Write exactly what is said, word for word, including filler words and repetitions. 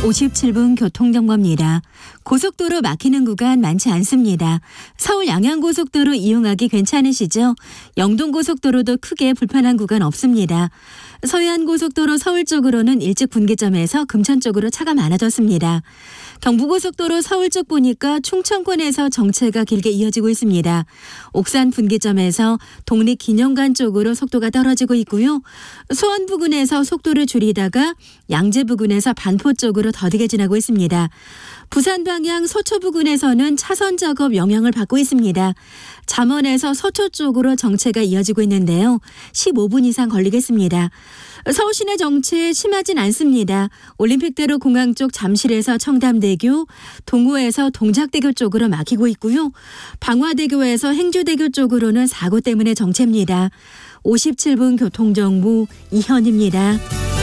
오십칠 분 교통정보입니다. 고속도로 막히는 구간 많지 않습니다. 서울 양양고속도로 이용하기 괜찮으시죠? 영동고속도로도 크게 불편한 구간 없습니다. 서해안고속도로 서울 쪽으로는 일찍 분기점에서 금천 쪽으로 차가 많아졌습니다. 경부고속도로 서울 쪽 보니까 충청권에서 정체가 길게 이어지고 있습니다. 옥산 분기점에서 독립기념관 쪽으로 속도가 떨어지고 있고요. 수원 부근에서 속도를 줄이다가 양재 부근에서 반포 쪽으로 더디게 지나고 있습니다. 부산 방향 서초 부근에서는 차선 작업 영향을 받고 있습니다. 잠원에서 서초 쪽으로 정체가 이어지고 있는데요. 십오 분 이상 걸리겠습니다. 서울 시내 정체 심하진 않습니다. 올림픽대로 공항 쪽 잠실에서 청담대교, 동호에서 동작대교 쪽으로 막히고 있고요. 방화대교에서 행주대교 쪽으로는 사고 때문에 정체입니다. 오십칠 분 교통정보 이현입니다.